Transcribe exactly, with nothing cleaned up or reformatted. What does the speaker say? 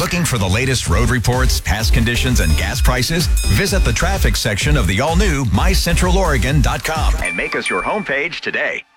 Looking for the latest road reports, past conditions, and gas prices? Visit the traffic section of the all-new my central oregon dot com and make us your homepage today.